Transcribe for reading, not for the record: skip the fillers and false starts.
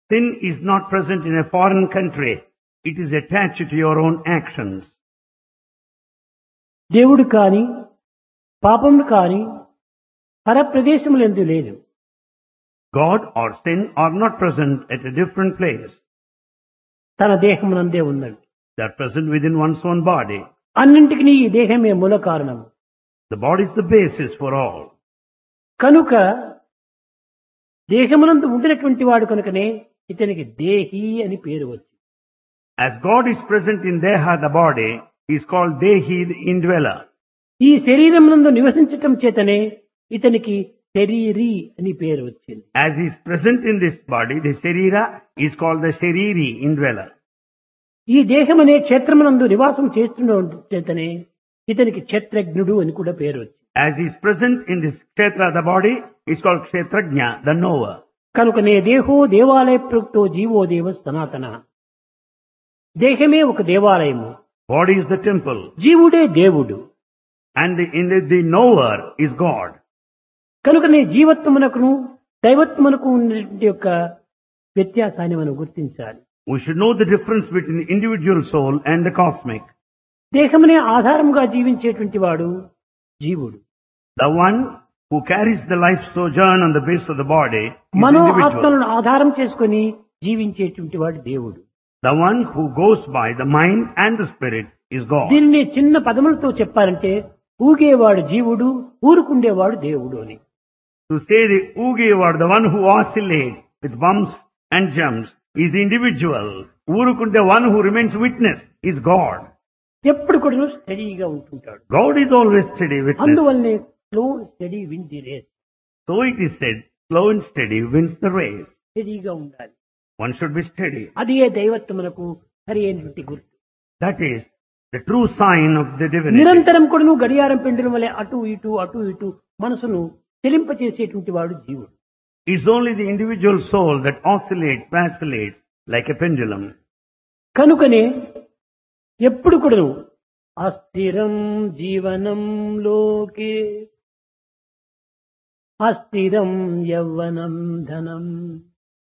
Sin is not present in a foreign country. It is attached to your own actions. దేవుడు కాని పాపములు కాని పరప్రదేశములందు లేదు. God or sin are not present at a different place. తన దేహమునందే ఉన్నది. They are present within one's own body. అన్నింటికి ఈ దేహమే మూల కారణము. The body is the basis for all. కనుక దేహమునందు ఉండినటువంటి వాడు కనుకనే ఇతనికి దేహి అని పేరు వచ్చింది. As God is present in Deha, the body, he is called Dehi, the indweller. ఈ శరీరమునందు నివసించటం చేతనే ఇతనికి శరీరి అని పేరు వచ్చింది. As he is present in this body, the Sharira is called the Shariri, indweller. ఈ దేహం అనే క్షేత్రమునందు నివాసం చేస్తున్న చేతనే ఇతనికి క్షేత్రజ్ఞుడు అని కూడా పేరు వచ్చింది. As he is present in this Kshetra, the body, is called Kshetrajna, the knower. కనుకనే దేహో దేవాలయ ప్రోక్తో జీవో దేవ సనాతన. దేహమే ఒక దేవాలయము, Body is the temple, జీవుడే దేవుడు. and the knower is God. కనుకనే జీవత్వమునకును దైవత్వమునకు ఉన్నటువంటి యొక్క వ్యత్యాసాన్ని మనం గుర్తించాలి. We should know the difference between the individual soul and the cosmic. దేహమునే ఆధారముగా జీవించేటువంటి వాడు జీవుడు. The one who carries the life sojourn on the base of the body is the Mano individual. ఆత్మలను ఆధారం చేసుకుని జీవించేటువంటి వాడు దేవుడు. The one who goes by the mind and the spirit is God. దీనిని చిన్న పదములతో చెప్పాలంటే ఊగేవాడు జీవుడు, ఊరుకుండేవాడు దేవుడు అని. To say the Ugewar, the one who oscillates with bumps and jumps, is the individual. Urukund, the one who remains witness, is God. ఎప్పుడు కూడా స్టడీగా ఉంటుంటాడు. God is always steady witness. అందువల్లనే slow study win the race. So it is said, slow and steady wins the race. స్టడీగా ఉండాలి. One should be steady. అదే దైవత్వమునకు సరి అయినటువంటి గుర్తు. That is the true sign of the divinity. నిరంతరం కూడా గడియారం పెండలం వలె అటు ఇటు మనసును చెలింపచేసేటువంటి వాడు జీవుడు. It's only the individual soul that oscillates, vacillates like a pendulum. కనుకనే ఎప్పుడు కూడా అస్థిరం జీవనం లోకే అస్థిరం యవ్వనం ధనం